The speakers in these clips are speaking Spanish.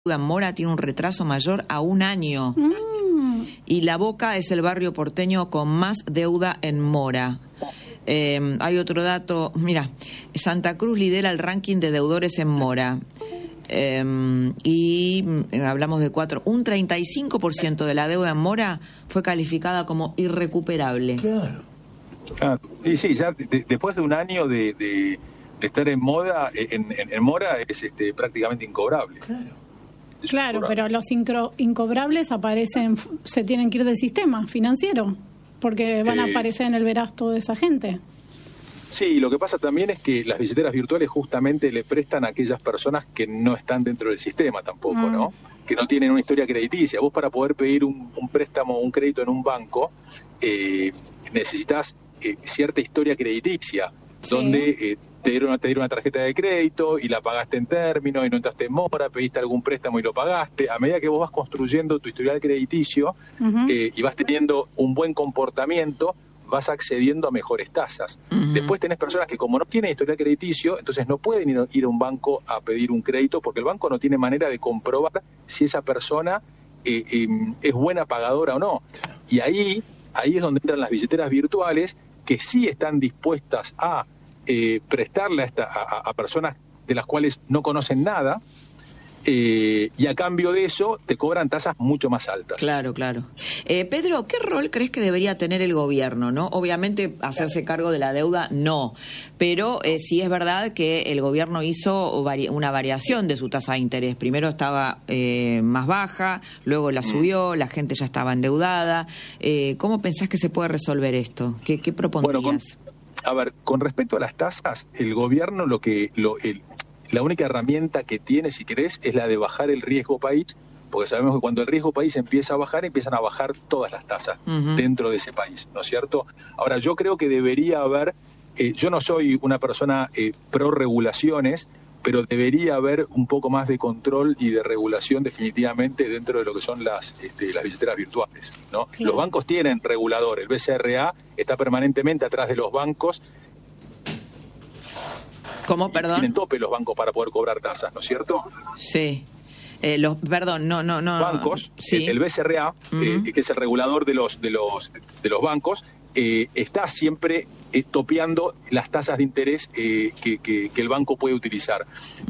en Mora tiene un retraso mayor a un año. Y La Boca es el barrio porteño con más deuda en Mora. Hay otro dato, mira, Santa Cruz lidera el ranking de deudores en Mora. Y hablamos de un 35% de la deuda en Mora fue calificada como irrecuperable. Claro. Y sí, ya después de un año de estar en Mora es prácticamente incobrable. Claro, pero los incobrables aparecen, se tienen que ir del sistema financiero, porque van a aparecer en el verasto de esa gente. Sí, lo que pasa también es que las billeteras virtuales justamente le prestan a aquellas personas que no están dentro del sistema tampoco, ¿no? Que no tienen una historia crediticia. Vos para poder pedir un préstamo o un crédito en un banco necesitas cierta historia crediticia, donde te dieron una tarjeta de crédito y la pagaste en términos y no entraste en mora, pediste algún préstamo y lo pagaste. A medida que vos vas construyendo tu historial crediticio y vas teniendo un buen comportamiento, vas accediendo a mejores tasas. Después tenés personas que como no tienen historial crediticio, entonces no pueden ir a un banco a pedir un crédito porque el banco no tiene manera de comprobar si esa persona es buena pagadora o no. Y ahí es donde entran las billeteras virtuales que sí están dispuestas a prestarle a personas de las cuales no conocen nada, y a cambio de eso te cobran tasas mucho más altas. Claro. Pedro, ¿qué rol crees que debería tener el gobierno, no? Obviamente hacerse cargo de la deuda, no, pero sí es verdad que el gobierno hizo una variación de su tasa de interés. Primero estaba más baja, luego la subió, la gente ya estaba endeudada. ¿Cómo pensás que se puede resolver esto? ¿Qué propondrías? Con respecto a las tasas, el gobierno la única herramienta que tiene, si querés, es la de bajar el riesgo país, porque sabemos que cuando el riesgo país empieza a bajar, empiezan a bajar todas las tasas dentro de ese país, ¿no es cierto? Ahora, yo creo que debería haber, yo no soy una persona pro regulaciones, pero debería haber un poco más de control y de regulación definitivamente dentro de lo que son las billeteras virtuales, ¿no? Claro. Los bancos tienen regulador, el BCRA está permanentemente atrás de los bancos. ¿Cómo, perdón? Tienen tope los bancos para poder cobrar tasas, ¿no es cierto? Sí. No. Bancos, sí. El BCRA, que es el regulador de los bancos, está siempre topeando las tasas de interés que el banco puede utilizar.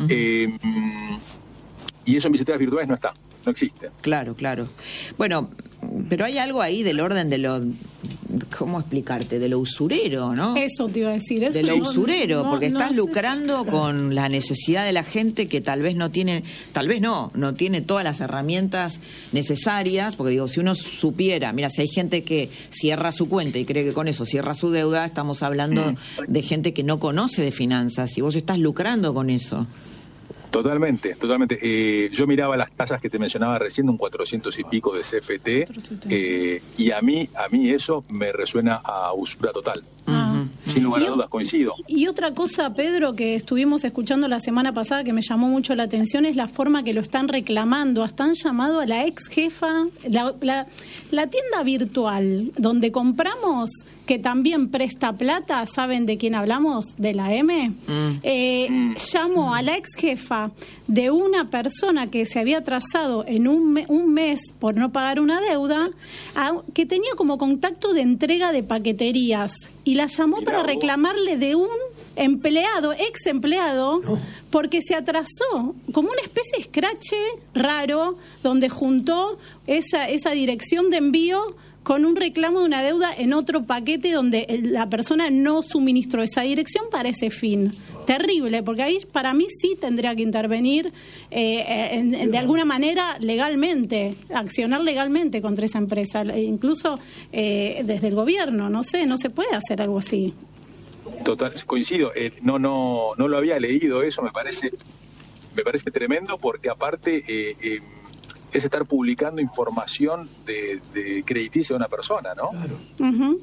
Y eso en billeteras virtuales no está, no existe. Claro. Bueno, pero hay algo ahí del orden de lo... ¿Cómo explicarte? De lo usurero, ¿no? Eso te iba a decir. Eso de lo usurero, porque estás lucrando con la necesidad de la gente que tal vez no tiene todas las herramientas necesarias, porque digo, si uno supiera, mira, si hay gente que cierra su cuenta y cree que con eso cierra su deuda, estamos hablando de gente que no conoce de finanzas y vos estás lucrando con eso. Totalmente. Yo miraba las tasas que te mencionaba recién, un 400 y pico de CFT, y a mí eso me resuena a usura total. Sin lugar a dudas, coincido. Y otra cosa, Pedro, que estuvimos escuchando la semana pasada que me llamó mucho la atención es la forma que lo están reclamando. Están llamando a la ex jefa, la tienda virtual donde compramos, que también presta plata, ¿saben de quién hablamos? De la M. Llamó a la ex jefa de una persona que se había atrasado en un mes por no pagar una deuda, que tenía como contacto de entrega de paqueterías, y la llamó para reclamarle de un ex empleado, porque se atrasó, como una especie de escrache raro, donde juntó esa dirección de envío con un reclamo de una deuda en otro paquete donde la persona no suministró esa dirección para ese fin. Terrible, porque ahí para mí sí tendría que intervenir de alguna manera legalmente, accionar legalmente contra esa empresa, incluso desde el gobierno, no se puede hacer algo así. Total, coincido, no lo había leído eso, me parece tremendo, porque aparte es estar publicando información de crediticia de una persona, ¿no? Claro.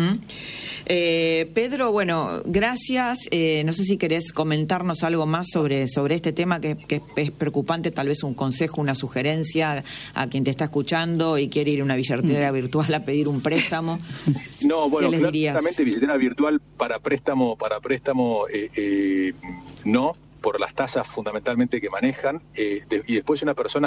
Pedro, bueno, gracias. No sé si querés comentarnos algo más sobre este tema que es preocupante, tal vez un consejo, una sugerencia a quien te está escuchando y quiere ir a una billetera virtual a pedir un préstamo. No, bueno, ¿qué les dirías? Claramente billetera virtual para préstamo no. por las tasas fundamentalmente que manejan, y después una persona